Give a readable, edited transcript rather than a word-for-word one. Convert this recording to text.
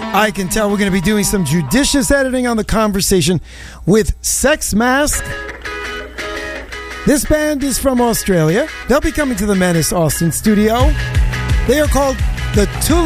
I can tell we're going to be doing some judicious editing on the conversation with Sex Mask. This band is from Australia. They'll be coming to the Menace Austin studio. They are called the